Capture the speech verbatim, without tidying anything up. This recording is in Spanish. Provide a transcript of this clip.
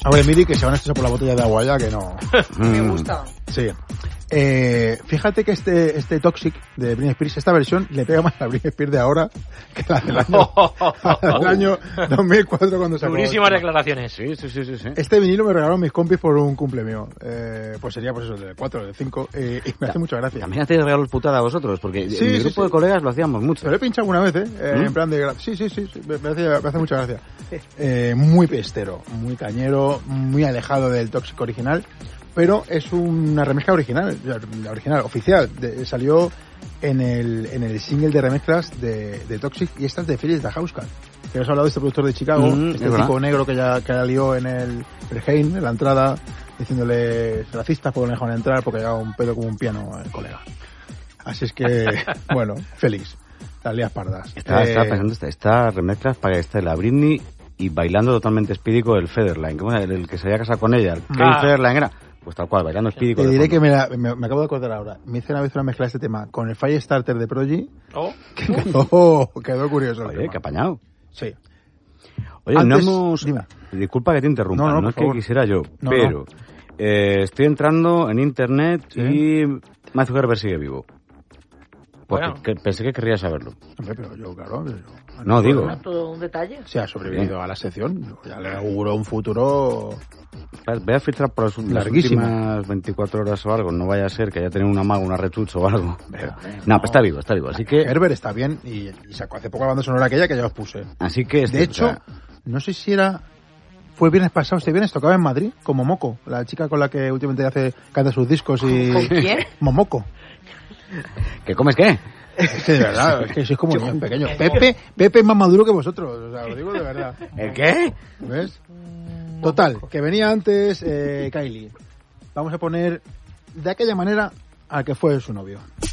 A ver, Miri, que se van a estrechar por la botella de agua ya, que no. Me gusta. Sí. Eh, fíjate que este este Toxic de Britney Spears, esta versión le pega más a Britney Spears de ahora que la del año, la del año dos mil cuatro cuando sacó. Durísimas declaraciones. Sí, sí, sí, sí, sí. Este vinilo me regalaron mis compis por un cumple mío. Eh, pues sería pues eso, del cuatro, del cinco. Eh, y me hace mucha gracia. También hacéis regalos putada a vosotros, porque Sí, en mi sí, grupo sí. de colegas lo hacíamos mucho. Pero he pinchado alguna vez, ¿eh? eh ¿Mm? En plan de... gra- Sí, sí, sí, sí, me, me hace, me hace mucha gracia. Eh, muy pestero, muy cañero, muy alejado del Toxic original, pero es una remezcla original, la original, oficial. De, salió en el, en el single de remezclas de, de Toxic, y esta es de Felix da Housecat. Que os he hablado de este productor de Chicago, Mm, este es verdad. tipo negro que ya, que ya lió en el Berghain, en la entrada, diciéndole racistas porque no dejaban entrar porque llevaba un pedo como un piano el colega. Así es que, bueno, Félix, las lías pardas. Estaba, Eh, estaba pensando, esta, esta remezcla es para que esté la Britney y bailando totalmente espídico el Federline. ¿Cómo era? El, el que se había casado con ella, el Kane Ah. Federline era. Pues tal cual, bailando espídico. Te de diré fondo. que me, la- me, me acabo de acordar ahora. Me hice una vez una mezcla de este tema con el Firestarter de Prodigy. Oh. Que quedó, quedó curioso. el Oye, tema. qué apañado. Sí. Oye, Antes- no hemos... dime. Disculpa que te interrumpa, No, no, no, por es que favor. quisiera yo, No, pero eh, estoy entrando en internet Sí. y Mark Zuckerberg sigue vivo. Porque Bueno. que- pensé que querrías saberlo. Hombre, pero yo, claro. yo- No, digo. ¿No? Todo un detalle. Se ha sobrevivido a la sección. Ya le auguro un futuro. Voy a filtrar por las, las Larguísimo. últimas veinticuatro horas o algo, no vaya a ser que haya tenido una maga, una retouch o algo. Venga, No, pero está vivo, está vivo. Así que, Herbert está bien y, y sacó hace poco la banda sonora aquella que ya os puse. así que este, De hecho, o sea, no sé si era... Fue el viernes pasado, este viernes tocaba en Madrid, con Momoko, la chica con la que últimamente hace canta sus discos y... ¿Con quién? Momoko. ¿qué comes qué? Es que de verdad, es que sois como niños pequeños. Pepe, Pepe es más maduro que vosotros, o sea, lo digo de verdad. ¿El qué? ¿Ves? Total, que venía antes eh, Kylie. Vamos a poner de aquella manera al que fue su novio.